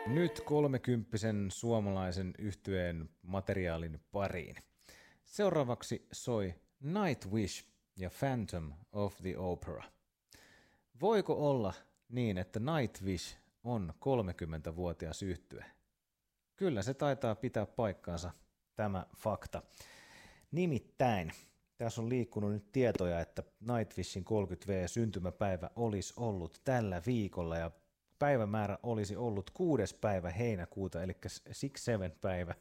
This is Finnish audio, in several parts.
Nyt 30 suomalaisen yhtyeen materiaalin pariin. Seuraavaksi soi Nightwish ja Phantom of the Opera. Voiko olla niin, että Nightwish on 30-vuotias yhtye? Kyllä se taitaa pitää paikkaansa, tämä fakta. Nimittäin tässä on liikkunut nyt tietoja, että Nightwishin 30V-syntymäpäivä olisi ollut tällä viikolla ja päivämäärä olisi ollut 6. päivä heinäkuuta, eli 6-7 päivä,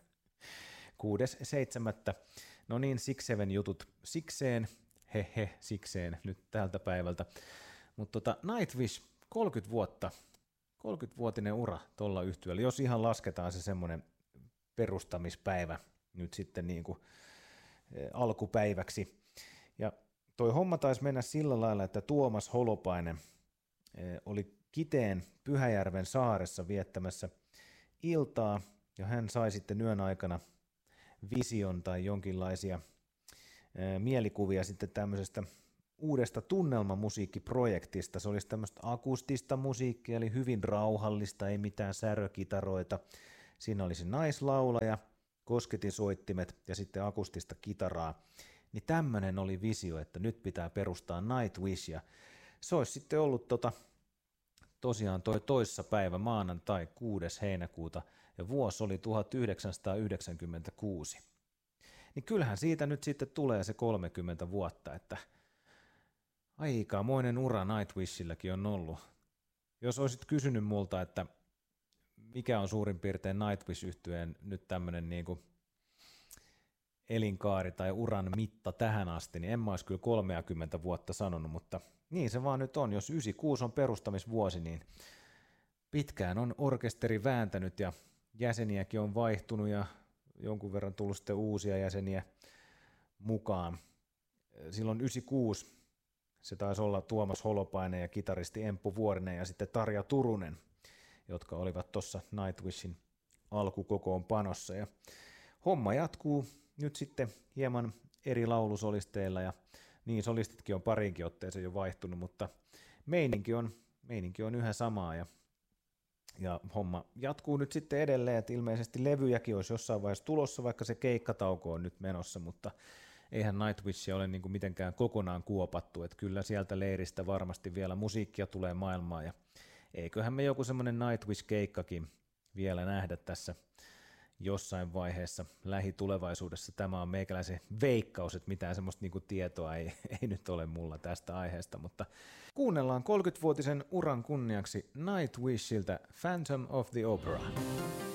6.7. No niin, 6-7 jutut sikseen, sikseen nyt tältä päivältä. Mutta Nightwish, 30 vuotta, 30-vuotinen ura tuolla yhtyeellä, jos ihan lasketaan se semmoinen perustamispäivä nyt sitten niin kuin alkupäiväksi. Ja toi homma taisi mennä sillä lailla, että Tuomas Holopainen oli Kiteen Pyhäjärven saaressa viettämässä iltaa, ja hän sai sitten yön aikana vision tai jonkinlaisia mielikuvia sitten tämmöisestä uudesta tunnelmamusiikkiprojektista. Se olisi tämmöistä akustista musiikkia, eli hyvin rauhallista, ei mitään särökitaroita. Siinä olisi naislaulaja, kosketinsoittimet ja sitten akustista kitaraa. Niin tämmöinen oli visio, että nyt pitää perustaa Nightwish, ja se olisi sitten ollut tosiaan toi toissapäivä maanantai 6. heinäkuuta ja vuosi oli 1996. Niin kyllähän siitä nyt sitten tulee se 30 vuotta, että aikamoinen ura Nightwishilläkin on ollut. Jos olisit kysynyt multa, että mikä on suurin piirtein Nightwish-yhtyeen nyt tämmöinen niin kuin elinkaari tai uran mitta tähän asti, niin en mä olisi kyllä 30 vuotta sanonut, mutta niin se vaan nyt on. Jos 96 on perustamisvuosi, niin pitkään on orkesteri vääntänyt ja jäseniäkin on vaihtunut ja jonkun verran tullut sitten uusia jäseniä mukaan. Silloin 96 se taisi olla Tuomas Holopainen ja kitaristi Emppu Vuorinen ja sitten Tarja Turunen, jotka olivat tuossa Nightwishin alkukokoonpanossa. Ja homma jatkuu nyt sitten hieman eri laulusolisteilla ja niin solistitkin on pariinkin otteeseen jo vaihtunut, mutta meininki on yhä samaa ja homma jatkuu nyt sitten edelleen, että ilmeisesti levyjäkin olisi jossain vaiheessa tulossa, vaikka se keikkatauko on nyt menossa, mutta eihän Nightwishia ole niin kuin mitenkään kokonaan kuopattu, että kyllä sieltä leiristä varmasti vielä musiikkia tulee maailmaan ja eiköhän me joku semmoinen Nightwish-keikkakin vielä nähdä tässä jossain vaiheessa lähitulevaisuudessa. Tämä on meikäläisen veikkaus, että mitään semmoista niinku tietoa ei nyt ole mulla tästä aiheesta, mutta kuunnellaan 30-vuotisen uran kunniaksi Nightwishiltä Phantom of the Opera.